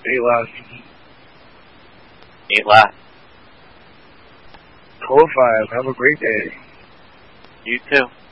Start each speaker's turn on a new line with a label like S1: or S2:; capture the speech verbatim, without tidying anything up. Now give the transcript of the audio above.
S1: Eight left.
S2: Eight left.
S1: Cool five. Have a great day.
S2: You too.